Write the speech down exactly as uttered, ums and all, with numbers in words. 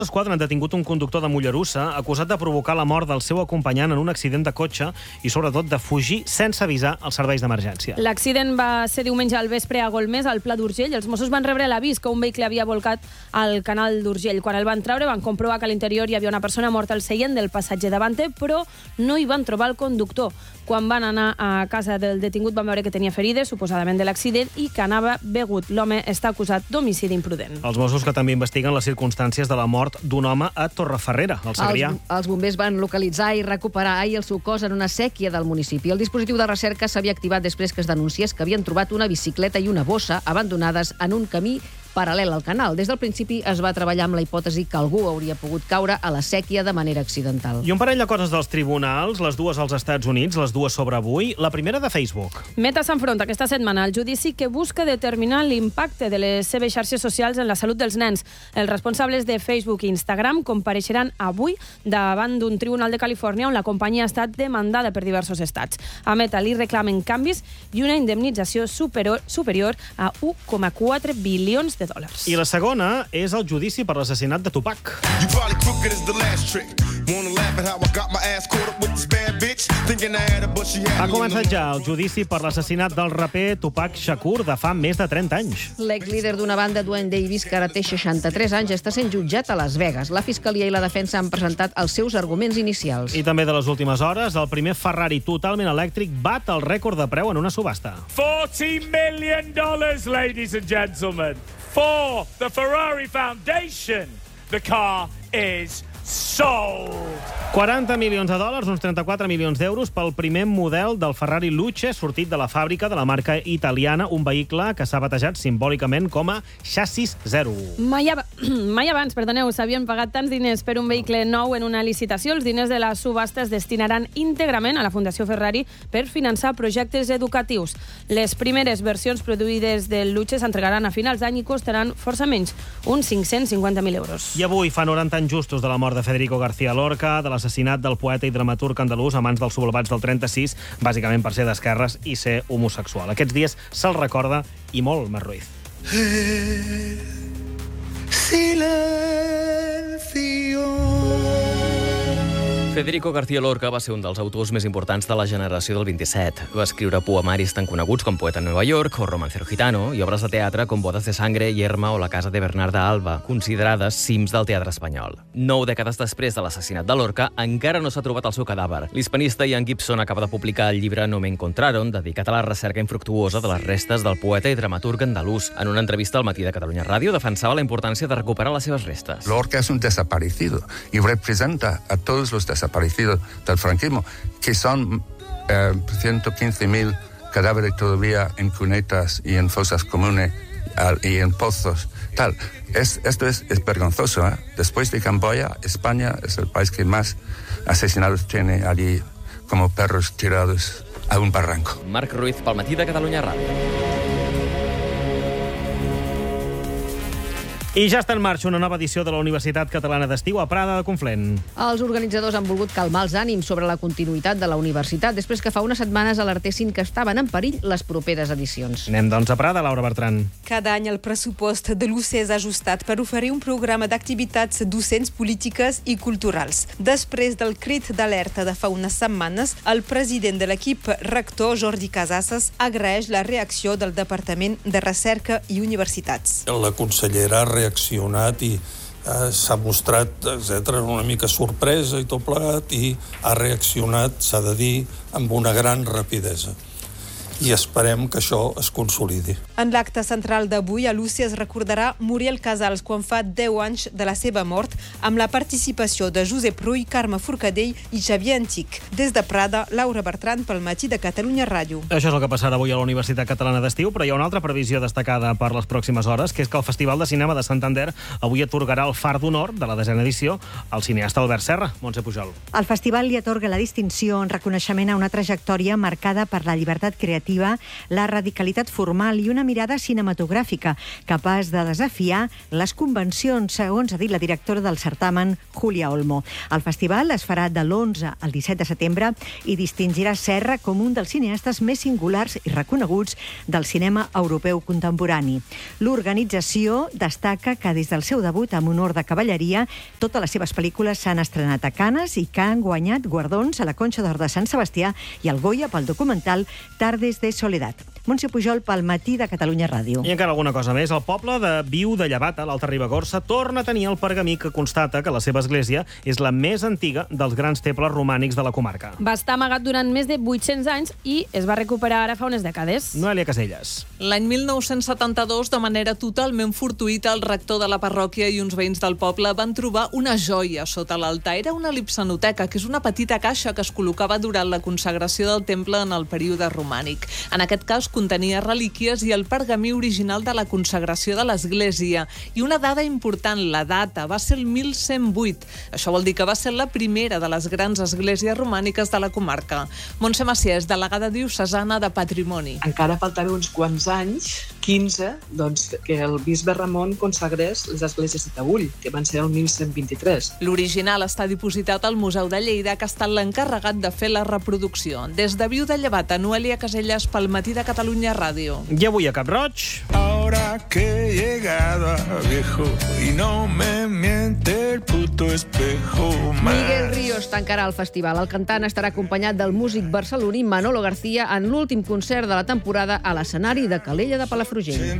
Esquadra han detingut un conductor de Mollerussa acusat de provocar la mort del seu acompanyant en un accident de cotxe i, sobretot, de fugir sense avisar els serveis d'emergència. L'accident va ser diumenge al vespre a Golmés, al Pla d'Urgell. Els Mossos van rebre l'avís que un vehicle havia volcat al canal d'Urgell. Quan el van treure, van comprovar que a l'interior hi havia una persona morta al seient del passatger davanter, però no hi van trobar el conductor. Quan van anar a casa del detingut van veure que tenia ferides, suposadament de l'accident, i que anava begut. L'home està acusat d'homicidi imprudent. Els Mossos que també investiguen les circumstàncies de la mort d'un home a Torreferrera, al Segrià. Els, els bombers van localitzar i recuperar ahir el seu cos en una sèquia del municipi. El dispositiu de recerca s'havia activat després que es denunciés que havien trobat una bicicleta i una bossa abandonades en un camí paral·lel al canal. Des del principi es va treballar amb la hipòtesi que algú hauria pogut caure a la sèquia de manera accidental. I un parell de coses dels tribunals, les dues als Estats Units, les dues sobre avui. La primera de Facebook. Meta s'enfronta aquesta setmana al judici que busca determinar l'impacte de les seves xarxes socials en la salut dels nens. Els responsables de Facebook i Instagram compareixeran avui davant d'un tribunal de Califòrnia on la companyia ha estat demandada per diversos estats. A Meta li reclamen canvis i una indemnització superior, superior a un coma quatre bilions de dòlars. I la segona és el judici per l'assassinat de Tupac. Ha començat ja el judici per l'assassinat del raper Tupac Shakur de fa més de trenta anys. L'exlíder d'una banda, Dwayne Davis, que ara té seixanta-tres anys, està sent jutjat a Las Vegas. La Fiscalia i la defensa han presentat els seus arguments inicials. I també de les últimes hores, el primer Ferrari totalment elèctric bat el rècord de preu en una subhasta. forty million dollars, ladies and gentlemen. For the Ferrari Foundation, the car is sold. quaranta milions de dòlars, uns trenta-quatre milions d'euros pel primer model del Ferrari Luce sortit de la fàbrica de la marca italiana, un vehicle que s'ha batejat simbòlicament com a Chassis Zero. Mai, ab mai abans, perdoneu, s'havien pagat tants diners per un vehicle nou en una licitació. Els diners de la subhasta es destinaran íntegrament a la Fundació Ferrari per finançar projectes educatius. Les primeres versions produïdes del Luce s'entregaran a finals d'any i costaran força menys, uns cinc-cents cinquanta mil euros. I avui fa noranta anys justos de la mort de Federico García Lorca, de l'assassinat del poeta i dramaturg andalús a mans dels sublevats del trenta-sis, bàsicament per ser d'esquerres i ser homosexual. Aquests dies se'l recorda i molt, Mar Ruiz. Federico García Lorca va ser un dels autors més importants de la generació del vint-i-set. Va escriure poemaris tan coneguts com Poeta en Nova York o Romancero Gitano i obres de teatre com Bodas de Sangre, Yerma o La casa de Bernarda Alba, considerades cims del teatre espanyol. Nou dècades després de l'assassinat de Lorca, encara no s'ha trobat el seu cadàver. L'hispanista Ian Gibson acaba de publicar el llibre No me encontraron, dedicat a la recerca infructuosa de les restes del poeta i dramaturg andalús. En una entrevista al Matí de Catalunya Ràdio defensava la importància de recuperar les seves restes. Lorca es un desaparecido y representa a todos los desaparecidos del franquismo, que son eh, ciento quince mil cadáveres todavía en cunetas y en fosas comunes y en pozos. Tal. Es, esto es, es vergonzoso. ¿eh? Después de Camboya, España es el país que más asesinados tiene allí como perros tirados a un barranco. Marc Ruiz, pel Matí de Catalunya Ràdio. I ja està en marxa una nova edició de la Universitat Catalana d'Estiu a Prada de Conflent. Els organitzadors han volgut calmar els ànims sobre la continuïtat de la universitat després que fa unes setmanes alertessin que estaven en perill les properes edicions. Anem, doncs, a Prada, Laura Bertran. Cada any el pressupost de l'U C és ajustat per oferir un programa d'activitats docents, polítiques i culturals. Després del crit d'alerta de fa unes setmanes, el president de l'equip rector, Jordi Casasses, agraeix la reacció del Departament de Recerca i Universitats. La consellera ha reaccionat i eh, s'ha mostrat, etcètera, una mica sorpresa i tot plegat, i ha reaccionat, s'ha de dir, amb una gran rapidesa. I esperem que això es consolidi. En l'acte central d'avui, a l'U C es recordarà Muriel Casals quan fa deu anys de la seva mort, amb la participació de Josep Rull, Carme Forcadell i Xavier Antic. Des de Prada, Laura Bertran pel Matí de Catalunya Ràdio. Això és el que passarà avui a la Universitat Catalana d'Estiu, però hi ha una altra previsió destacada per les pròximes hores, que és que el Festival de Cinema de Santander avui atorgarà el Far d'Honor de la desena edició al cineasta Albert Serra. Montse Pujol. El festival li atorga la distinció en reconeixement a una trajectòria marcada per la llibertat creativa narrativa, la radicalitat formal i una mirada cinematogràfica capaç de desafiar les convencions, segons ha dit la directora del certamen, Júlia Olmo. El festival es farà de l'onze al disset de setembre i distingirà Serra com un dels cineastes més singulars i reconeguts del cinema europeu contemporani. L'organització destaca que des del seu debut amb honor de cavalleria, totes les seves pel·lícules s'han estrenat a Canes i que han guanyat guardons a la Conxa d'Or de Sant Sebastià i al Goya pel documental Tardes de Soledad. Montse Pujol pel Matí de Catalunya Ràdio. I encara alguna cosa més. El poble de Viu de Llevat, a l'Alta Ribagorça, torna a tenir el pergamí que constata que la seva església és la més antiga dels grans temples romànics de la comarca. Va estar amagat durant més de vuit-cents anys i es va recuperar ara fa unes dècades. Noelia Caselles. L'any mil nou-cents setanta-dos, de manera totalment fortuïta, el rector de la parròquia i uns veïns del poble van trobar una joia sota l'altar. Era una lipsanoteca, que és una petita caixa que es col·locava durant la consagració del temple en el període romànic. En aquest cas, contenia relíquies i el pergamí original de la consagració de l'església. I una dada important, la data, va ser el mil cent vuit. Això vol dir que va ser la primera de les grans esglésies romàniques de la comarca. Montse Maciès, delegada diocesana de Patrimoni. Encara faltava uns quants anys, quinze, doncs, que el bisbe Ramon consagrés les esglésies de Taüll, que van ser el mil cent vint-i-tres. L'original està dipositat al Museu de Lleida, que ha estat l'encarregat de fer la reproducció. Des de Viu de Llevat, a Noelia Caselles pel Matí de Catalunya Ràdio. I avui a Cap Roig... Ahora que he llegado a viejo y no me miente el puto espejo más. Miguel Ríos tancarà el festival. El cantant estarà acompanyat del músic barceloní Manolo García en l'últim concert de la temporada a l'escenari de Calella de Palafrugell.